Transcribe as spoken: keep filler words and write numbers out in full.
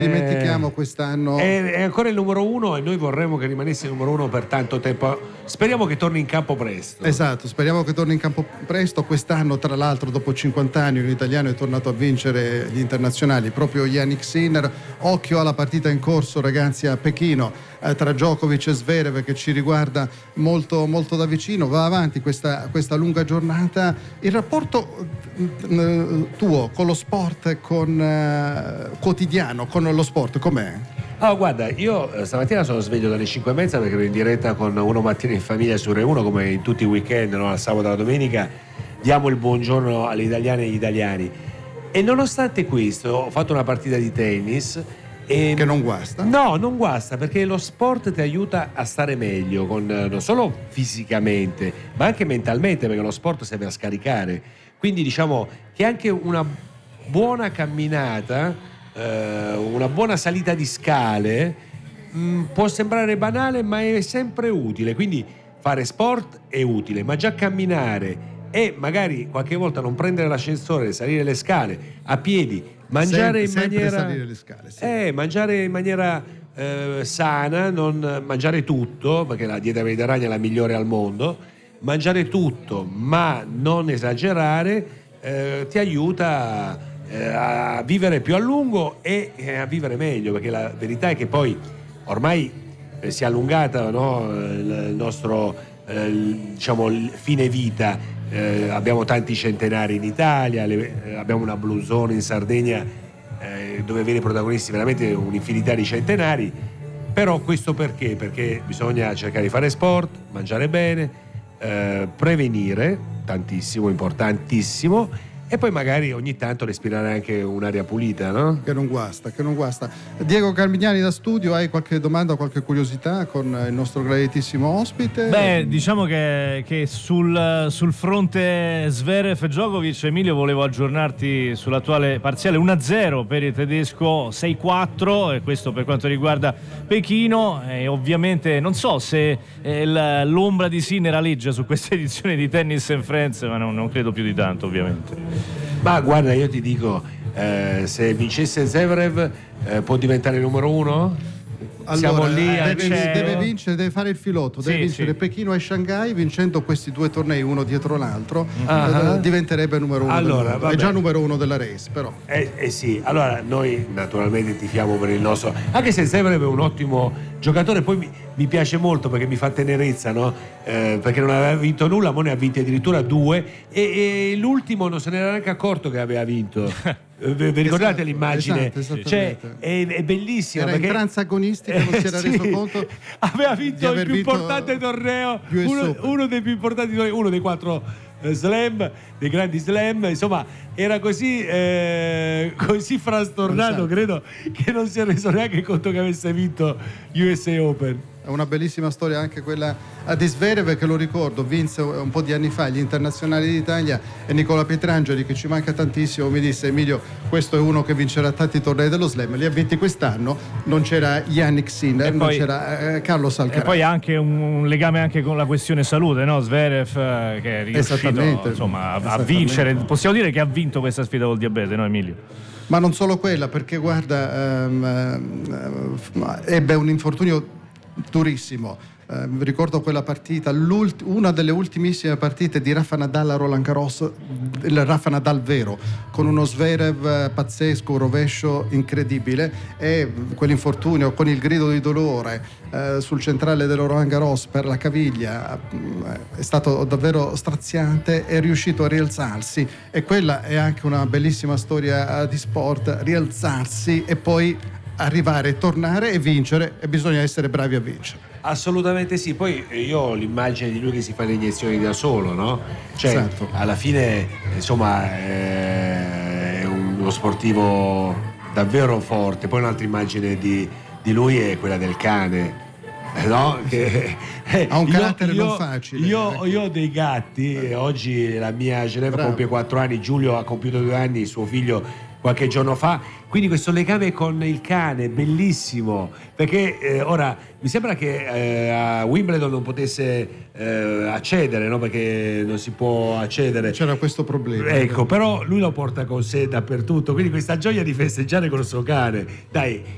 dimentichiamo quest'anno. È, è ancora il numero uno e noi vorremmo che rimanesse il numero uno per tanto tempo. Speriamo che torni in campo presto. Esatto, speriamo che torni in campo presto. Quest'anno, tra l'altro, dopo cinquanta anni, un italiano è tornato a vincere gli internazionali, proprio Jannik Sinner. Occhio alla partita in corso, ragazzi, a Pechino, eh, tra Djokovic e Zverev, che ci riguarda molto, molto da vicino. Va avanti questa, questa lunga giornata. Il rapporto eh, tuo con lo sport, con eh, quotidiano, con lo sport, com'è? Oh, guarda, io eh, stamattina sono sveglio dalle cinque e mezza perché ero in diretta con Uno Mattina in Famiglia su Rai uno, come in tutti i weekend, no? Al sabato e alla domenica diamo il buongiorno alle italiane e agli italiani. E nonostante questo ho fatto una partita di tennis e... Che non guasta? No, non guasta, perché lo sport ti aiuta a stare meglio, con, non solo fisicamente ma anche mentalmente, perché lo sport serve a scaricare. Quindi diciamo che anche una buona camminata, eh, una buona salita di scale mh, può sembrare banale, ma è sempre utile. Quindi fare sport è utile, ma già camminare e magari qualche volta non prendere l'ascensore, salire le scale a piedi, mangiare sempre, in maniera sempre salire le scale, sì. eh, mangiare in maniera eh, sana, non mangiare tutto, perché la dieta mediterranea è la migliore al mondo. Mangiare tutto ma non esagerare eh, ti aiuta eh, a vivere più a lungo e eh, a vivere meglio, perché la verità è che poi ormai eh, si è allungata, no? il, il nostro eh, il, diciamo il fine vita, eh, abbiamo tanti centenari in Italia, le, eh, abbiamo una blue zone in Sardegna eh, dove vede protagonisti veramente un'infinità di centenari. Però questo perché? Perché bisogna cercare di fare sport, mangiare bene, Eh, prevenire, tantissimo, importantissimo, e poi magari ogni tanto respirare anche un'aria pulita, no? Che non guasta, che non guasta. Diego Carmignani da studio, hai qualche domanda, qualche curiosità con il nostro graditissimo ospite? Beh, diciamo che, che sul, sul fronte Zverev e Djokovic, Emilio, volevo aggiornarti sull'attuale parziale uno a zero per il tedesco, sei quattro, e questo per quanto riguarda Pechino. E ovviamente non so se eh, l'ombra di Sinner aleggia su questa edizione di Tennis and Friends, ma non, non credo più di tanto, ovviamente. Ma guarda, io ti dico, eh, se vincesse Zverev eh, può diventare il numero uno? Siamo Allora, lì a deve, deve vincere, deve fare il filotto, deve Sì, vincere sì. Pechino e Shanghai. Vincendo questi due tornei uno dietro l'altro, Ah. eh, diventerebbe numero uno del Allora, mondo. vabbè. È già numero uno della race, però. Eh, eh sì, allora noi naturalmente tifiamo per il nostro, anche se Zverev è un ottimo giocatore, poi mi, mi piace molto perché mi fa tenerezza, no? Eh, perché non aveva vinto nulla, ma ne ha vinti addirittura due e, e l'ultimo non se ne era neanche accorto che aveva vinto. Eh, Vi vi ricordate Esatto, l'immagine? esatto, Cioè, esattamente. è, è bellissima. Era perché in trance agonistiche, non si era sì, reso conto aveva di vinto il aver più vinto importante torneo, U S uno, Open. uno dei più importanti tornei, uno dei quattro eh, slam, dei grandi slam. Insomma, era così eh, così frastornato, Esatto. credo, che non si è reso neanche conto che avesse vinto U S A Open. È una bellissima storia anche quella di Zverev, che lo ricordo vinse un po' di anni fa gli internazionali d'Italia, e Nicola Pietrangeli, che ci manca tantissimo, mi disse: Emilio, questo è uno che vincerà tanti tornei dello slam. Li ha vinti quest'anno, non c'era Jannik Sinner, E non poi- c'era eh, Carlos E Alcaraz. poi anche un, un legame anche con la questione salute, no? Zverev eh, che è riuscito Esattamente. insomma, a, a Esattamente. vincere. Possiamo dire che ha vinto questa sfida col diabete, no Emilio? Ma non solo quella, perché guarda, ehm, ehm, ebbe un infortunio durissimo. Eh, ricordo quella partita, una delle ultimissime partite di Rafa Nadal a Roland Garros, il Rafa Nadal vero, con uno Zverev pazzesco, un rovescio incredibile, e quell'infortunio con il grido di dolore eh, sul centrale del Roland Garros per la caviglia eh, è stato davvero straziante. È riuscito a rialzarsi, e quella è anche una bellissima storia di sport: rialzarsi e poi arrivare, tornare e vincere, e bisogna essere bravi a vincere. Assolutamente sì. Poi io ho l'immagine di lui che si fa le iniezioni da solo, no? Cioè, Esatto. alla fine, insomma, è uno sportivo davvero forte. Poi un'altra immagine di, di lui è quella del cane, no? Che, Ha un io- carattere io- non facile. Io, io ho dei gatti, e oggi la mia Ginevra Bravo. compie quattro anni, Giulio ha compiuto due anni, suo figlio qualche giorno fa, quindi questo legame con il cane è bellissimo, perché eh, ora mi sembra che eh, a Wimbledon non potesse eh, accedere, no? Perché non si può accedere. C'era questo problema. Ecco, però lui lo porta con sé dappertutto, quindi questa gioia di festeggiare con il suo cane, dai,